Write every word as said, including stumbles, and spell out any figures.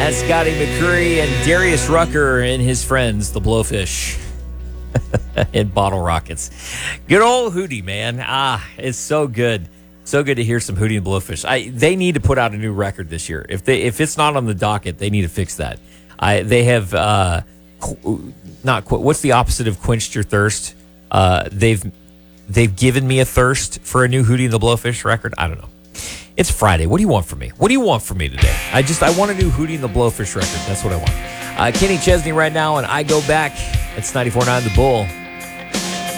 That's Scotty McCreery and Darius Rucker and his friends, the Blowfish, and Bottle Rockets. Good old Hootie, man. Ah, it's so good. So good to hear some Hootie and Blowfish. I, they need to put out a new record this year. If they if it's not on the docket, they need to fix that. I They have, uh, qu- not qu- what's the opposite of quenched your thirst? Uh, they've They've given me a thirst for a new Hootie and the Blowfish record. I don't know. It's Friday. What do you want from me? What do you want from me today? I just, I want a new Hootie and the Blowfish record. That's what I want. Uh, Kenny Chesney right now, and I Go Back. It's ninety-four point nine The Bull.